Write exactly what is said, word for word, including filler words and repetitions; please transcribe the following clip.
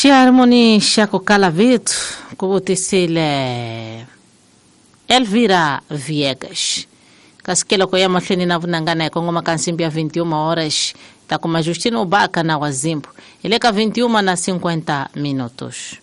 Harmoni Chaco Calavito, kubutesile Elvira Viegas. Kasikela kwa yama hleni na vunangana ya Kongoma kansimbia vinte e uma horas. Tá com a Justino Baca na Wazimbo. Ele é vinte e uma na cinquenta minutos.